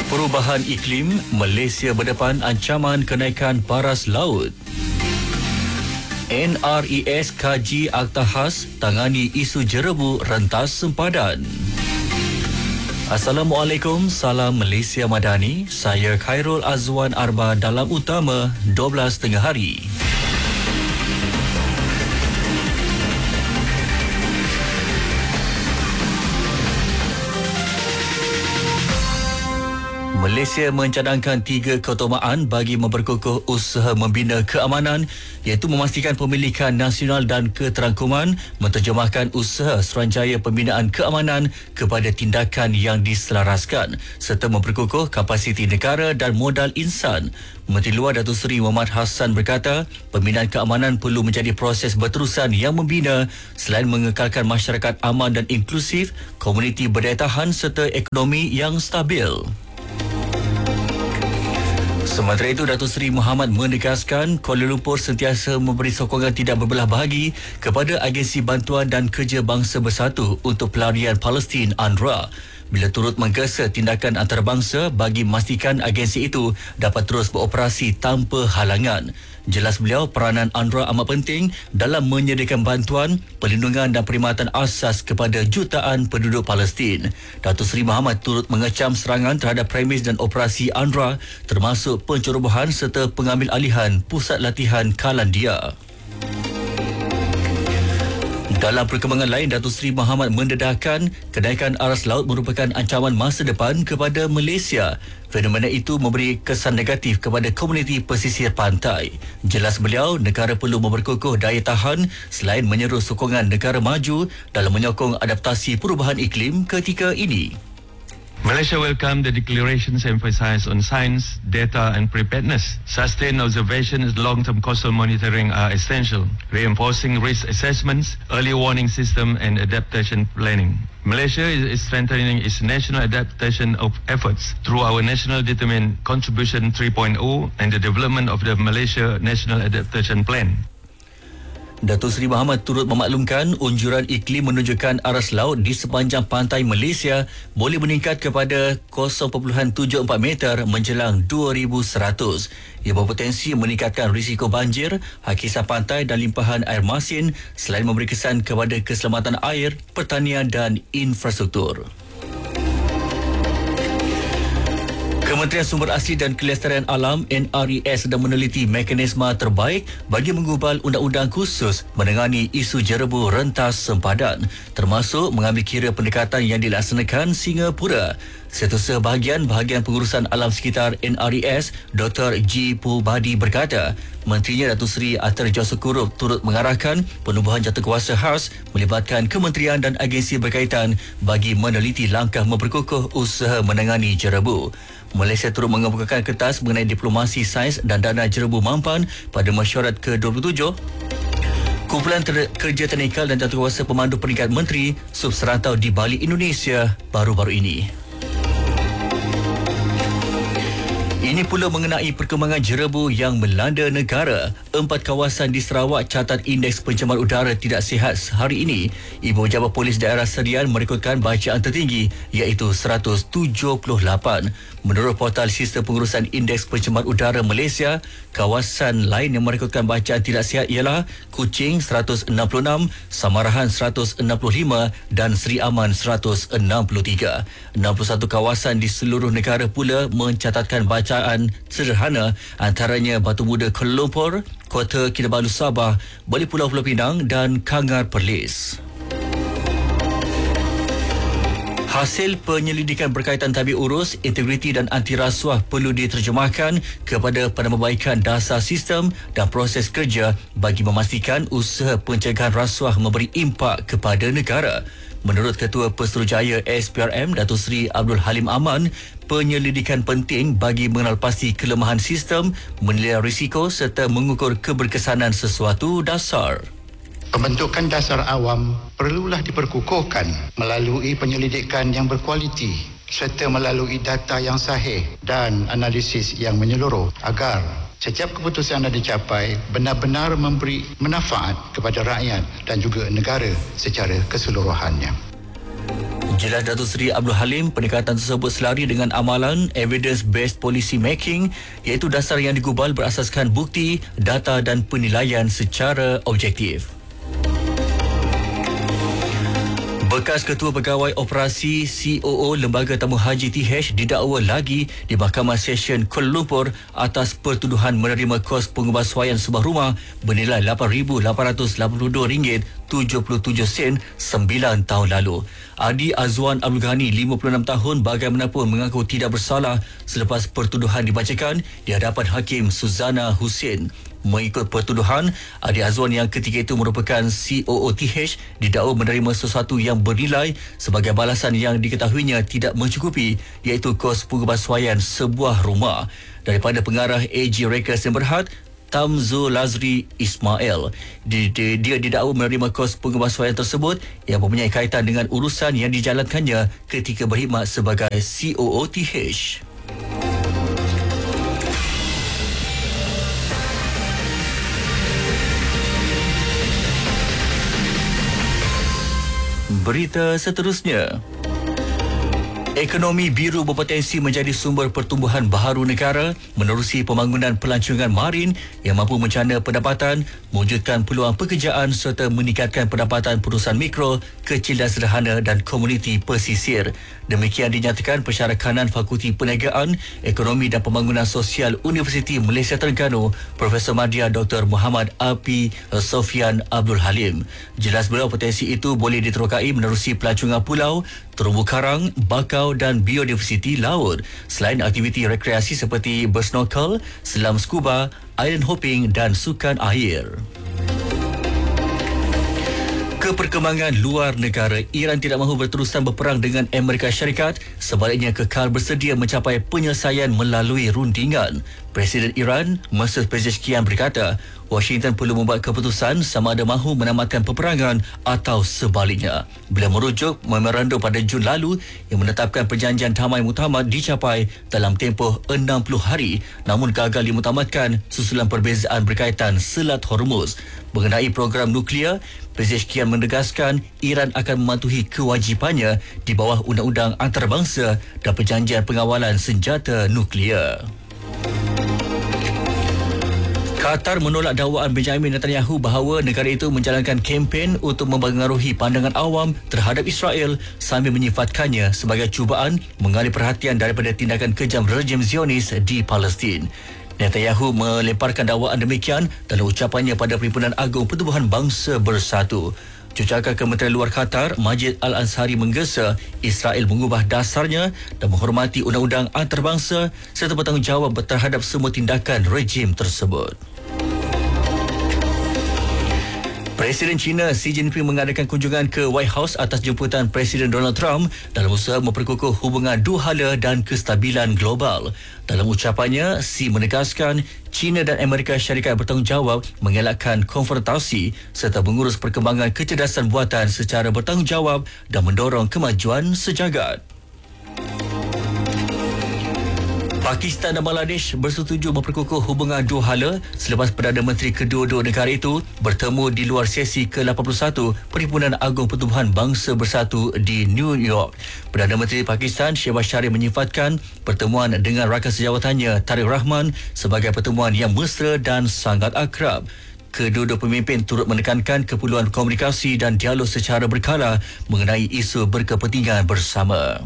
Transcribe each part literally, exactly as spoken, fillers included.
Perubahan iklim, Malaysia berdepan ancaman kenaikan paras laut. N R E S kaji Akta Khas tangani isu jerebu rentas sempadan. Assalamualaikum, salam Malaysia Madani. Saya Khairul Azwan Arba dalam utama dua belas tengah hari. Malaysia mencadangkan tiga keutamaan bagi memperkukuh usaha membina keamanan, iaitu memastikan pemilikan nasional dan keterangkuman, menterjemahkan usaha Suruhanjaya Pembinaan Keamanan kepada tindakan yang diselaraskan, serta memperkukuh kapasiti negara dan modal insan. Menteri Luar Datuk Seri Muhammad Hassan berkata, pembinaan keamanan perlu menjadi proses berterusan yang membina selain mengekalkan masyarakat aman dan inklusif, komuniti berdaya tahan serta ekonomi yang stabil. Sementara itu, Datuk Seri Muhammad menegaskan Kuala Lumpur sentiasa memberi sokongan tidak berbelah bahagi kepada agensi bantuan dan kerja bangsa bersatu untuk pelarian Palestin UNRWA bila turut menggesa tindakan antarabangsa bagi memastikan agensi itu dapat terus beroperasi tanpa halangan. Jelas beliau, peranan UNRWA amat penting dalam menyediakan bantuan, perlindungan dan perkhidmatan asas kepada jutaan penduduk Palestin. Datuk Seri Muhammad turut mengecam serangan terhadap premis dan operasi UNRWA termasuk pencerobohan serta pengambil alihan pusat latihan Kalandia. Dalam perkembangan lain, Datuk Seri Muhammad mendedahkan kenaikan aras laut merupakan ancaman masa depan kepada Malaysia. Fenomena itu memberi kesan negatif kepada komuniti pesisir pantai. Jelas beliau, negara perlu memperkukuh daya tahan selain menyeru sokongan negara maju dalam menyokong adaptasi perubahan iklim ketika ini. Malaysia welcomed the declaration's emphasis on science, data and preparedness. Sustained observation and long-term coastal monitoring are essential, reinforcing risk assessments, early warning system and adaptation planning. Malaysia is strengthening its national adaptation of efforts through our National Determined Contribution three point oh and the development of the Malaysia National Adaptation Plan. Datuk Seri Muhammad turut memaklumkan unjuran iklim menunjukkan aras laut di sepanjang pantai Malaysia boleh meningkat kepada kosong perpuluhan tujuh empat meter menjelang dua ribu seratus. Ia berpotensi meningkatkan risiko banjir, hakisan pantai dan limpahan air masin selain memberi kesan kepada keselamatan air, pertanian dan infrastruktur. Kementerian Sumber Asli dan Kelestarian Alam N R E S sedang meneliti mekanisme terbaik bagi menggubal undang-undang khusus menangani isu jerebu rentas sempadan, termasuk mengambil kira pendekatan yang dilaksanakan Singapura. Setiausaha bahagian bahagian pengurusan alam sekitar N R E S, Doktor G. Pubadi berkata, Menterinya Datuk Seri Atar Josukurup turut mengarahkan penubuhan jatuhkuasa khas melibatkan kementerian dan agensi berkaitan bagi meneliti langkah memperkukuh usaha menangani jerebu. Malaysia turut mengemukakan kertas mengenai diplomasi sains dan dana jerebu mampan pada mesyuarat ke dua puluh tujuh. Kumpulan ter- kerja teknikal dan jatuhkuasa pemandu peringkat menteri sub serantau di Bali, Indonesia baru-baru ini. Ini pula mengenai perkembangan jerebu yang melanda negara. Empat kawasan di Sarawak catat indeks pencemaran udara tidak sihat hari ini. Ibu Pejabat Polis Daerah Serian merekodkan bacaan tertinggi iaitu seratus tujuh puluh lapan. Menurut portal Sistem Pengurusan Indeks Pencemaran Udara Malaysia, kawasan lain yang merekodkan bacaan tidak sihat ialah Kuching seratus enam puluh enam, Samarahan seratus enam puluh lima dan Seri Aman seratus enam puluh tiga. enam puluh satu kawasan di seluruh negara pula mencatatkan bacaan sederhana, antaranya Batu Muda Kuala Lumpur, Kota Kinabalu Sabah, Bali Pulau Pulau Pinang dan Kangar Perlis. Hasil penyelidikan berkaitan tabik urus, integriti dan anti rasuah perlu diterjemahkan kepada penambahbaikan dasar sistem dan proses kerja bagi memastikan usaha pencegahan rasuah memberi impak kepada negara. Menurut Ketua Pesuruhjaya S P R M Datuk Seri Abdul Halim Aman, penyelidikan penting bagi mengenal pasti kelemahan sistem, menilai risiko serta mengukur keberkesanan sesuatu dasar. Pembentukan dasar awam perlulah diperkukuhkan melalui penyelidikan yang berkualiti serta melalui data yang sahih dan analisis yang menyeluruh agar setiap keputusan yang dicapai benar-benar memberi manfaat kepada rakyat dan juga negara secara keseluruhannya. Jelas Datuk Seri Abdul Halim, pendekatan tersebut selari dengan amalan evidence-based policy making, iaitu dasar yang digubal berasaskan bukti, data dan penilaian secara objektif. Bekas Ketua Pegawai Operasi C O O Lembaga Tamu Haji T H didakwa lagi di Mahkamah Session Kuala Lumpur atas pertuduhan menerima kos pengubahsuaian sebuah rumah bernilai lapan ribu lapan ratus lapan puluh dua ringgit tujuh puluh tujuh sen sembilan tahun lalu. Adi Azwan Abdul Ghani, lima puluh enam tahun, bagaimanapun mengaku tidak bersalah selepas pertuduhan dibacakan di hadapan Hakim Suzana Hussein. Mengikut pertuduhan, Adi Azwan yang ketika itu merupakan C O O T H didakwa menerima sesuatu yang bernilai sebagai balasan yang diketahuinya tidak mencukupi, iaitu kos pengubahsuaian sebuah rumah. Daripada pengarah A G Rekas yang Berhad, Tamzul Lazri Ismail, dia, dia didakwa menerima kos pengubahsuaian tersebut yang mempunyai kaitan dengan urusan yang dijalankannya ketika berkhidmat sebagai C O O T H. Berita seterusnya. Ekonomi biru berpotensi menjadi sumber pertumbuhan baharu negara menerusi pembangunan pelancongan marin yang mampu mencana pendapatan, mewujudkan peluang pekerjaan serta meningkatkan pendapatan perusahaan mikro, kecil dan sederhana dan komuniti pesisir. Demikian dinyatakan pensyarah kanan Fakulti Perniagaan, Ekonomi dan Pembangunan Sosial Universiti Malaysia Terengganu, Profesor Madya Doktor Muhammad Api Sofian Abdul Halim. Jelas beliau potensi itu boleh diterokai menerusi pelancongan pulau, terumbu karang, bakau dan biodiversiti laut, selain aktiviti rekreasi seperti bersnorkel, selam scuba, island hopping dan sukan air. Keperkembangan luar negara, Iran tidak mahu berterusan berperang dengan Amerika Syarikat, sebaliknya kekal bersedia mencapai penyelesaian melalui rundingan. Presiden Iran, Masud Pezeshkian berkata, Washington perlu membuat keputusan sama ada mahu menamatkan peperangan atau sebaliknya. Beliau merujuk memorandum pada Jun lalu yang menetapkan perjanjian damai muktamad dicapai dalam tempoh enam puluh hari, namun gagal dimuktamadkan susulan perbezaan berkaitan Selat Hormuz. Mengenai program nuklear, Pezeshkian menegaskan Iran akan mematuhi kewajipannya di bawah undang-undang antarabangsa dan perjanjian pengawalan senjata nuklear. Qatar menolak dakwaan Benjamin Netanyahu bahawa negara itu menjalankan kempen untuk mempengaruhi pandangan awam terhadap Israel sambil menyifatkannya sebagai cubaan mengalih perhatian daripada tindakan kejam rejim Zionis di Palestin. Netanyahu melemparkan dakwaan demikian dalam ucapannya pada Perhimpunan Agung Pertubuhan Bangsa Bersatu. Jurucakap Kementerian Luar Qatar, Majid Al-Ansari, menggesa Israel mengubah dasarnya dan menghormati undang-undang antarabangsa serta bertanggungjawab terhadap semua tindakan rejim tersebut. Presiden China Xi Jinping mengadakan kunjungan ke White House atas jemputan Presiden Donald Trump dalam usaha memperkukuh hubungan dua hala dan kestabilan global. Dalam ucapannya, Xi menegaskan China dan Amerika Syarikat bertanggungjawab mengelakkan konfrontasi serta mengurus perkembangan kecerdasan buatan secara bertanggungjawab dan mendorong kemajuan sejagat. Pakistan dan Bangladesh bersetuju memperkukuh hubungan dua hala selepas Perdana Menteri kedua-dua negara itu bertemu di luar sesi ke lapan puluh satu Perhimpunan Agung Pertubuhan Bangsa Bersatu di New York. Perdana Menteri Pakistan Shehbaz Sharif menyifatkan pertemuan dengan rakan sejawatannya Tariq Rahman sebagai pertemuan yang mesra dan sangat akrab. Kedua-dua pemimpin turut menekankan keperluan komunikasi dan dialog secara berkala mengenai isu berkepentingan bersama.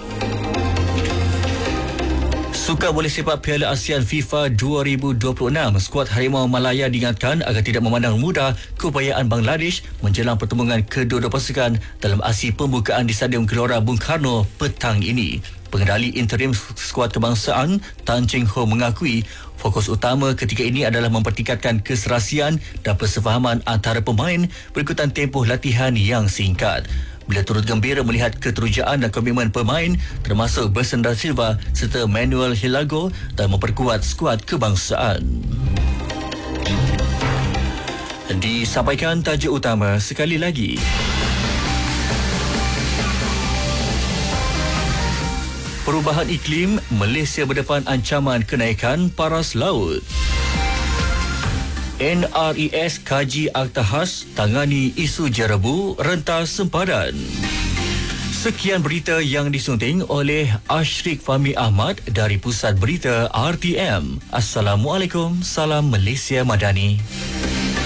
Sukan bola sepak Piala ASEAN FIFA dua ribu dua puluh enam, skuad Harimau Malaya diingatkan agar tidak memandang mudah keupayaan Bangladesh menjelang pertemuan kedua-dua pasukan dalam aksi pembukaan di Stadium Gelora Bung Karno petang ini. Pengendali interim skuad kebangsaan Tan Cheng Ho mengakui fokus utama ketika ini adalah mempertingkatkan keserasian dan persefahaman antara pemain berikutan tempoh latihan yang singkat. Beliau turut gembira melihat keterujaan dan komitmen pemain termasuk Bersan da Silva serta Manuel Hidalgo dan memperkuat skuad kebangsaan. Disampaikan tajuk utama sekali lagi. Perubahan iklim, Malaysia berdepan ancaman kenaikan paras laut. N R I S kaji akta khas tangani isu jerebu rentas sempadan. Sekian berita yang disunting oleh Ashrik Fahmi Ahmad dari Pusat Berita R T M. Assalamualaikum, salam Malaysia Madani.